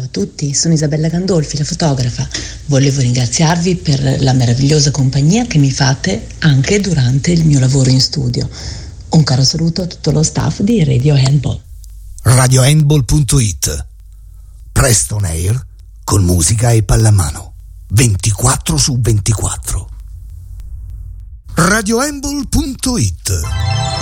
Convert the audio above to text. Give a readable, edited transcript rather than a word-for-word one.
a tutti, sono Isabella Gandolfi, la fotografa. Volevo ringraziarvi per la meravigliosa compagnia che mi fate anche durante il mio lavoro in studio. Un caro saluto a tutto lo staff di Radio Handball. RadioHandball.it. Presto on air con musica e pallamano 24/24. RadioHandball.it